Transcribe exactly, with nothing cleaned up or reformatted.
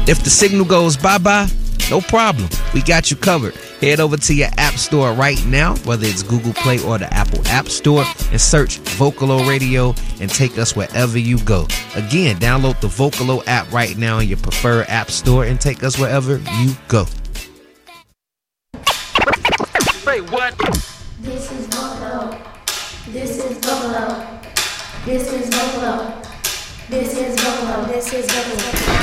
If the signal goes bye-bye, no problem. We got you covered. Head over to your app store right now, whether it's Google Play or the Apple App Store, and search Vocalo Radio and take us wherever you go. Again, download the Vocalo app right now in your preferred app store and take us wherever you go. Wait, what? This is Vocalo. This is Vocalo. This is Vocalo. This is Vocalo. This is Vocalo.